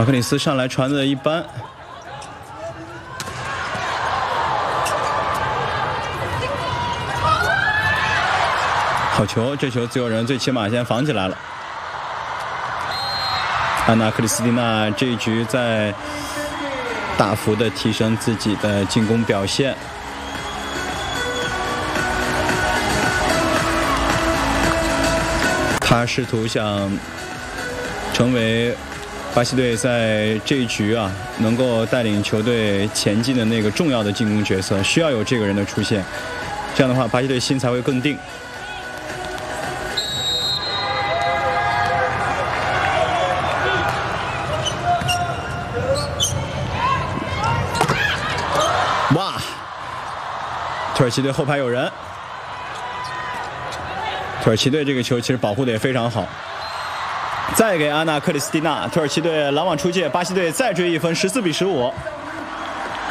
克里斯上来传的一般。 好球！这球自由人最起码先防起来了。安娜·克里斯蒂娜这一局在大幅的提升自己的进攻表现。她试图想成为巴西队在这一局能够带领球队前进的那个重要的进攻角色，需要有这个人的出现。这样的话，巴西队心才会更定。 哇！土耳其队后排有人，土耳其队这个球其实保护的也非常好。再给安娜·克里斯蒂娜，土耳其队拦网出界，巴西队再追一分，14比15。